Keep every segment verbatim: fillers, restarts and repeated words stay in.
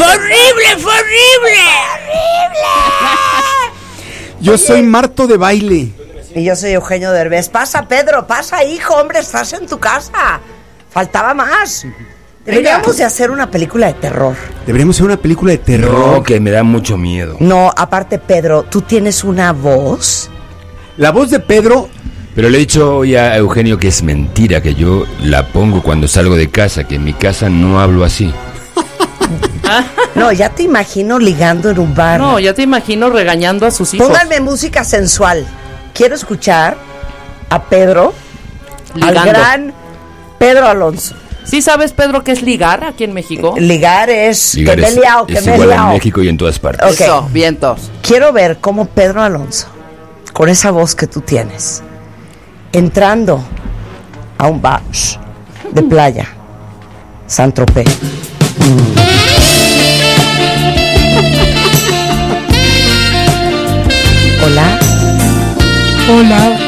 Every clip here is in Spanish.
horrible, fue horrible. ¡Horrible! Yo Oye, soy Marto de Baile. Y yo soy Eugenio Derbez. Pasa, Pedro, pasa, hijo, hombre, estás en tu casa. Faltaba más. Deberíamos de hacer una película de terror. Deberíamos hacer una película de terror. No, que me da mucho miedo. No, aparte, Pedro, tú tienes una voz. La voz de Pedro... Pero le he dicho hoy a Eugenio que es mentira, que yo la pongo cuando salgo de casa, que en mi casa no hablo así. No, ya te imagino ligando en un bar. No, ya te imagino regañando a sus hijos. Pónganme música sensual. Quiero escuchar a Pedro, ligando. Al gran Pedro Alonso. ¿Sí sabes, Pedro, qué es ligar aquí en México? Ligar es ligar que me he liado, es, que es me he igual liado. en México y en todas partes. Okay. Eso, vientos. Quiero ver cómo Pedro Alonso, con esa voz que tú tienes, entrando a un bar de playa, Saint-Tropez. Mm. Hola. Hola.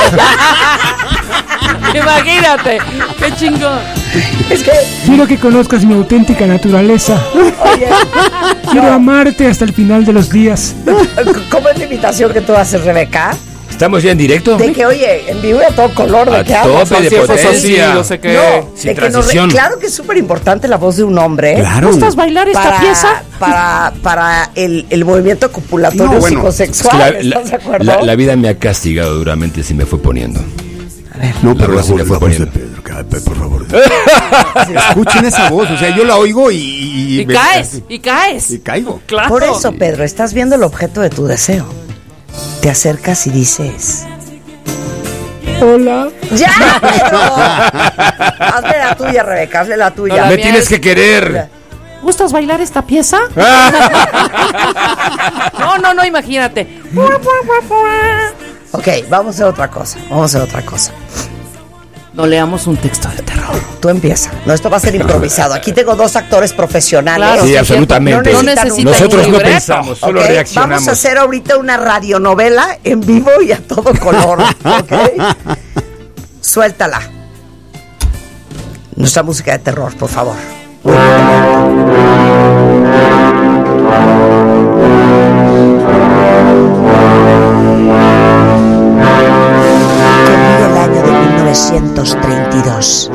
Imagínate, qué chingón. Es que quiero que conozcas mi auténtica naturaleza. Oye, quiero no. amarte hasta el final de los días. ¿Cómo es la invitación que tú haces, Rebeca? ¿Estamos ya en directo? De que, oye, en vivo y a todo color, ¿de a qué hablas? tope de potencia. No sé qué. No, Sin de que nos transición. re- claro que es súper importante la voz de un hombre. Claro. ¿Gustas bailar esta para, pieza? Para, para el, el movimiento copulatorio No, bueno, psicosexual, Es que la, ¿estás de acuerdo? la, la vida me ha castigado duramente si me fue poniendo. No, La pero la, voz se voz, le fue la voz de poniendo. Pedro, cada- por favor. Escuchen esa voz, o sea, yo la oigo y... Y, Y me- caes, y caes. Y caigo. Claro. Por eso, Pedro, estás viendo el objeto de tu deseo. Te acercas y dices... Hola. ¡Ya, Pedro! Hazle la tuya, Rebeca, hazle la tuya. Hola, Me mía tienes es- que querer. ¿Gustas bailar esta pieza? No, no, no, imagínate. Ok, vamos a hacer otra cosa, vamos a hacer otra cosa. No leamos un texto de terror. Tú empieza. No, esto va a ser improvisado. Aquí tengo dos actores profesionales. Claro, Sí, sí, absolutamente. No No necesitan necesita un- Nosotros un no libreto. pensamos, solo ¿ok? reaccionamos. Vamos a hacer ahorita una radionovela en vivo y a todo color. ¿Ok? Suéltala. Nuestra música de terror, por favor. Corrió el año de mil novecientos treinta y dos.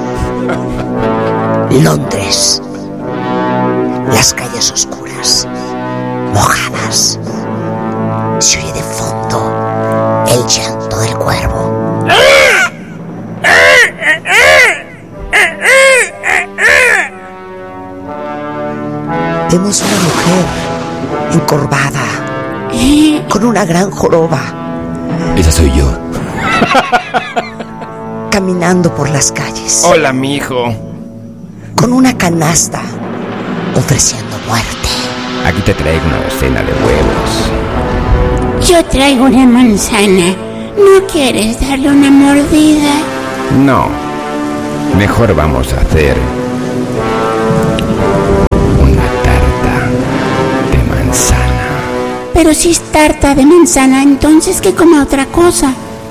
Londres. Las calles oscuras, mojadas. Se oye de fondo el llanto del cuervo. Vemos una mujer encorvada, con una gran joroba, Esa soy yo. caminando por las calles, Hola, mijo. con una canasta, ofreciendo muerte. Aquí te traigo una docena de huevos. Yo traigo una manzana. ¿No quieres darle una mordida? No. Mejor vamos a hacer una tarta de manzana. Pero si es tarta de manzana, entonces que coma otra cosa.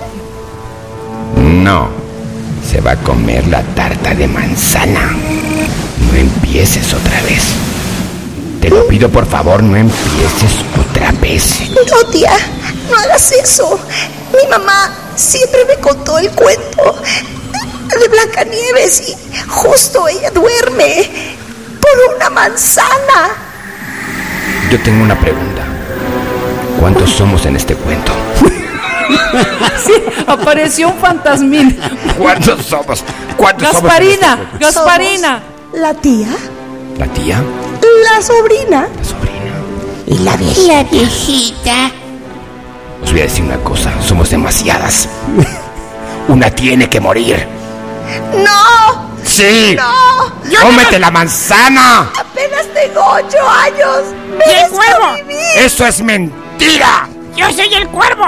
No. Se va a comer la tarta de manzana. No empieces otra vez. Te lo pido, por favor, no empieces otra vez. No, tía, no hagas eso. Mi mamá siempre me contó el cuento de Blancanieves y justo ella duerme por una manzana. Yo tengo una pregunta. ¿Cuántos somos en este cuento? Sí, apareció un fantasmín. ¿Cuántos somos? ¿Cuántos Gasparina, somos en este cuento? Gasparina. La tía, ¿La tía? la sobrina ¿La sobrina? y la viejita. La viejita. Os voy a decir una cosa. Somos demasiadas. Una tiene que morir. ¡No! ¡Sí! ¡No! ¡Cómete la manzana! Apenas tengo ocho años. ¡Y el ¡Merezco cuervo! vivir! ¡Eso es mentira! ¡Yo soy el cuervo!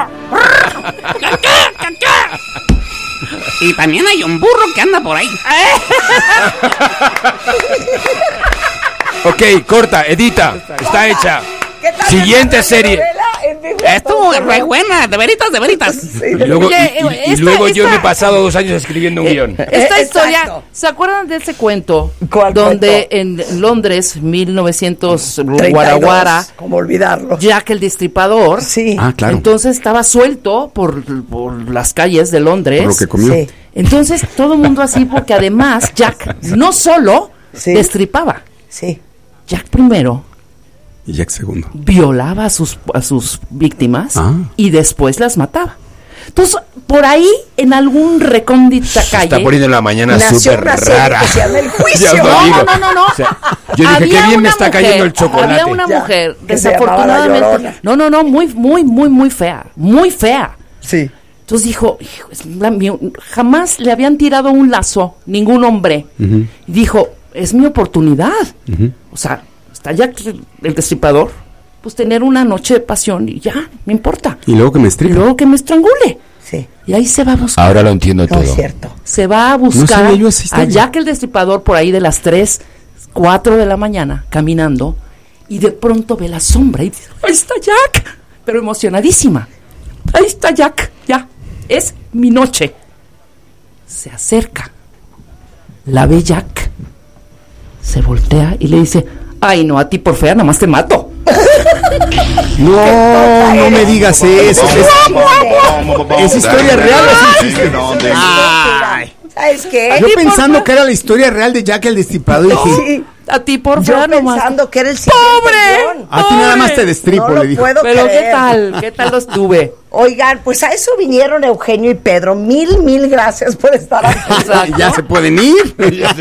Y también hay un burro que anda por ahí. Ok, corta, edita. Está hecha. ¿Qué tal Siguiente esta serie. novela en Estuvo re buena, de veritas, de veritas. Y luego, Oye, y- y- y esta- luego yo esta- me he pasado dos años escribiendo un guión. Esta Eh, historia, exacto. ¿se acuerdan de ese cuento? ¿Cuál Donde cuento? en Londres, mil novecientos, treinta y dos, Guaraguara, ¿Cómo olvidarlo? Jack el Destripador, Sí. Ah, claro. entonces estaba suelto por, por las calles de Londres. Por lo que comió. Sí. Entonces todo el mundo así, porque además Jack no solo Sí. destripaba, Sí. Jack primero Y Jack segundo. violaba a sus, a sus víctimas Ah. y después las mataba. Entonces, por ahí, en algún recóndita Se calle... está poniendo la mañana Nació súper una serie rara. que se llama El Juicio. Ya os lo No, digo. no, no, no, no. O sea, yo dije, Había qué bien me una está mujer, cayendo el chocolate. Había una Ya, mujer, que se llamaba La desafortunadamente... Llorona. No, no, no, muy, muy, muy, muy fea. Muy fea. Sí. Entonces dijo, hijo, es la- mi- jamás le habían tirado un lazo, ningún hombre. Y dijo, es mi oportunidad. O sea, está ya el destripador, pues tener una noche de pasión y ya, me importa. Y luego que me Y estripa. luego que me estrangule. Sí. Y ahí se va a buscar. Ahora lo entiendo No todo. es cierto. Se va a buscar sabía yo esa a historia. Jack el Destripador por ahí de las tres, cuatro de la mañana, caminando, y de pronto ve la sombra y dice, ahí está Jack, pero emocionadísima. Ahí está Jack, ya, es mi noche. Se acerca, la ve Jack, se voltea y le dice, ay no, a ti por fea, nada más te mato. No, no me digas eso. Es, es historia real, es un chiste. Ay. ¿Sabes qué? Yo Ay, por pensando favor. que era la historia real de Jack el Destripador, dije, Sí. A ti por Yo fea, nomás. pensando que era el siguiente ¡Pobre! guión. a ti nada más te destripo, No lo le dijo. puedo Pero creer. ¿qué tal? ¿Qué tal los tuve? Oigan, pues a eso vinieron Eugenio y Pedro. Mil, mil gracias por estar aquí. Ya se pueden ir.